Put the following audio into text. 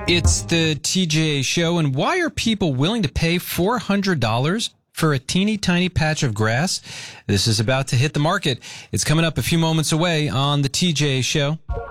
It's the TJA Show, and why are people willing to pay $400 for a teeny tiny patch of grass? This is about to hit the market. It's coming up a few moments away on the TJA Show.